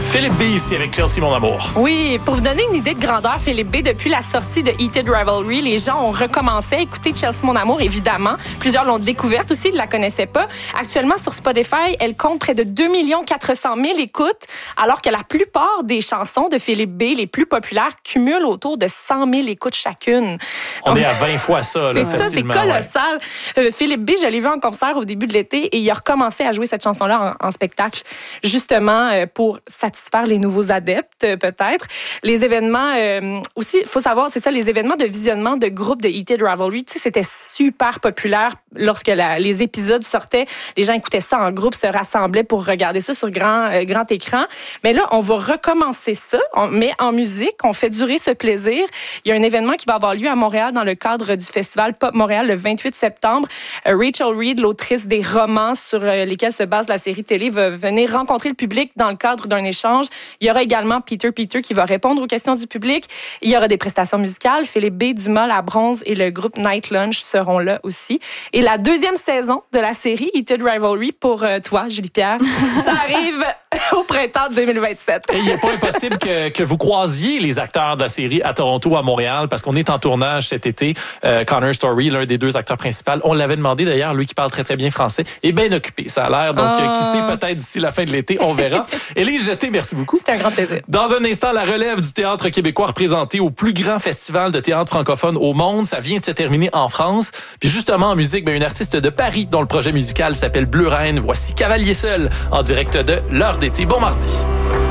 Philippe B ici avec Chelsea Mon Amour. Oui, pour vous donner une idée de grandeur, Philippe B, depuis la sortie de Heated Rivalry, les gens ont recommencé à écouter Chelsea Mon Amour, évidemment. Plusieurs l'ont découverte aussi, ils ne la connaissaient pas. Actuellement, sur Spotify, elle compte près de 2 400 000 écoutes, alors que la plupart des chansons de Philippe B, les plus populaires, cumulent autour de 100 000 écoutes chacune. On est à 20 fois ça, là, c'est facilement. Ça, c'est colossal. Ouais. Philippe B, je l'ai vu en concert au début de l'été et il a recommencé à jouer cette chanson-là en spectacle, justement pour satisfaire les nouveaux adeptes, peut-être. Les événements, aussi, il faut savoir, c'est ça, les événements de visionnement de groupes de Heated Rivalry, tu sais, c'était super populaire lorsque les épisodes sortaient. Les gens écoutaient ça en groupe, se rassemblaient pour regarder ça sur grand écran. Mais là, on va recommencer ça, mais en musique. On fait durer ce plaisir. Il y a un événement qui va avoir lieu à Montréal dans le cadre du Festival Pop Montréal le 28 septembre. Rachel Reed, l'autrice des romans sur lesquels se base la série télé, va venir rencontrer le public dans le cadre d'un échange. Il y aura également Peter qui va répondre aux questions du public. Il y aura des prestations musicales. Philippe B, Dumas, La Bronze et le groupe Night Lunch seront là aussi. Et la deuxième saison de la série Heated Rivalry pour toi, Julie-Pierre, ça arrive au printemps 2027. Et il n'est pas impossible que vous croisiez les acteurs de la série à Toronto, à Montréal, parce qu'on est en tournage cet été. Connor Story, l'un des deux acteurs principaux, on l'avait demandé d'ailleurs, lui qui parle très très bien français, est bien occupé, ça a l'air. Donc, qui sait, peut-être d'ici la fin de l'été, on verra. Élise Jeté, merci beaucoup. C'était un grand plaisir. Dans un instant, la relève du théâtre québécois représenté au plus grand festival de théâtre francophone au monde. Ça vient de se terminer en France. Puis justement, en musique, une artiste de Paris dont le projet musical s'appelle Bleu Reine. Voici Cavalier Seul en direct de l'heure d'été. Bon mardi.